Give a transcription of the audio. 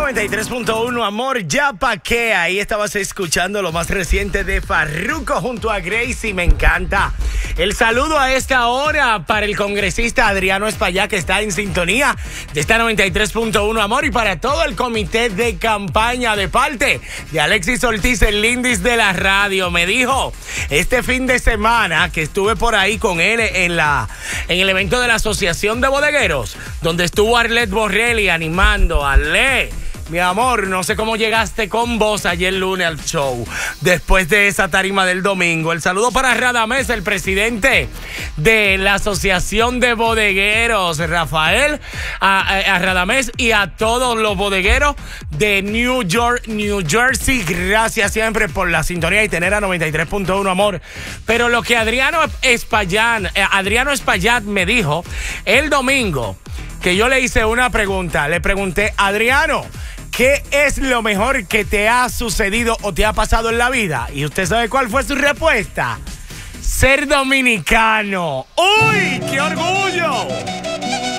93.1, amor, ya pa' qué. Ahí estabas escuchando lo más reciente de Farruko junto a Gracie, me encanta. El saludo a esta hora para el congresista Adriano Espaillat, que está en sintonía de esta 93.1, amor, y para todo el comité de campaña de parte de Alexis Ortiz, el lindis de la radio. Me dijo este fin de semana que estuve por ahí con él en el evento de la Asociación de Bodegueros, donde estuvo Arlet Borrelli animando. Arlet, mi amor, no sé cómo llegaste con vos ayer lunes al show, después de esa tarima del domingo. El saludo para Radamés, el presidente de la Asociación de Bodegueros, Rafael, a Radamés y a todos los bodegueros de New York, New Jersey. Gracias siempre por la sintonía y tener a 93.1, amor. Pero lo que Adriano Espaillat me dijo el domingo, que yo le hice una pregunta, le pregunté: Adriano, ¿qué es lo mejor que te ha sucedido o te ha pasado en la vida? Y usted sabe cuál fue su respuesta: ser dominicano. ¡Uy, qué orgullo!